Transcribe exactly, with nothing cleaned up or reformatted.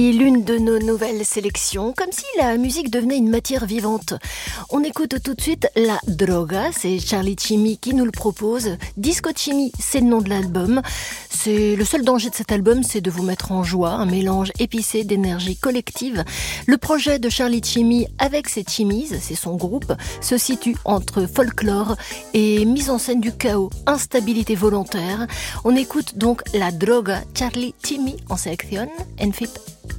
Et l'une de nos nouvelles sélections, comme si la musique devenait une matière vivante. On écoute tout de suite La Droga, c'est Charlie Chimmy qui nous le propose. Disco Chimmy, c'est le nom de l'album. C'est le seul danger de cet album, c'est de vous mettre en joie, un mélange épicé d'énergie collective. Le projet de Charlie Chimmy avec ses Chimmies, c'est son groupe, se situe entre folklore et mise en scène du chaos, instabilité volontaire. On écoute donc La Droga, Charlie Chimmy en sélection, en fit